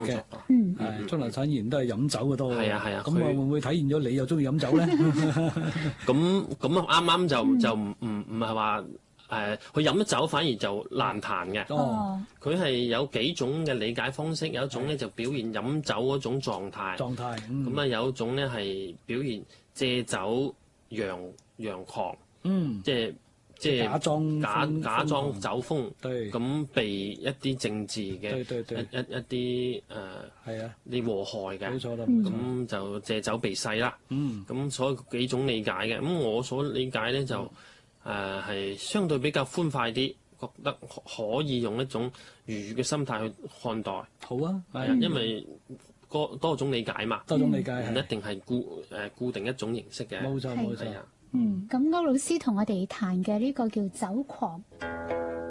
嘅。鍾南產言都係飲酒嘅多。 係啊， 咁會唔會體現咗你又中意飲酒咧？ 咁啱啱就唔係話佢飲酒反而就難彈嘅。佢係有幾種嘅理解方式，有一種咧就表現飲酒嗰種狀態。咁啊有一種咧係表現借酒揚狂。即係假裝酒瘋，咁被一啲政治嘅一啲啲禍害嘅，咁就借酒避世啦。咁所以幾種理解嘅，咁我所理解咧就係相對比較寬快啲，覺得可以用一種愉悅嘅心態去看待。 好啊， 因為多種理解嘛， 多種理解唔一定係固定一種形式嘅。 冇錯。 咁歐老師同我哋彈嘅呢個叫《酒狂》。